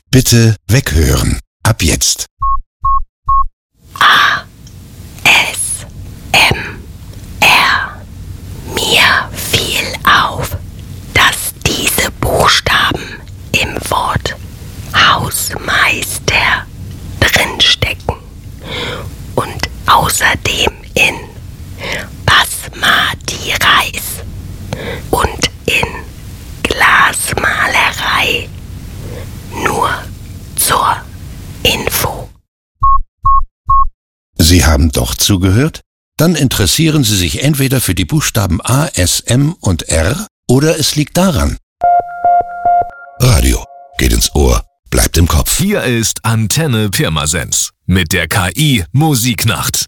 Bitte weghören. Ab jetzt. ASMR. Mir fiel auf, dass diese Buchstaben im Wort Hausmeister drinstecken und außerdem in Basmati Reis und in Glasmalerei. Nur zur Info. Sie haben doch zugehört? Dann interessieren Sie sich entweder für die Buchstaben A, S, M und R oder es liegt daran. Radio geht ins Ohr, bleibt im Kopf. Hier ist Antenne Pirmasens mit der KI Musiknacht.